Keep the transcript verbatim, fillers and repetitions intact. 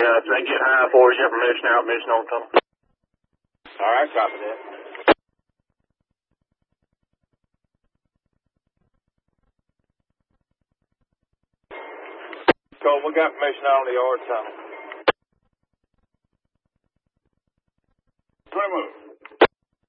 Yeah, if they get high for you, information out, mission on the tunnel. All right, copy that. Cole, we got information out on the yard tunnel. Plymouth.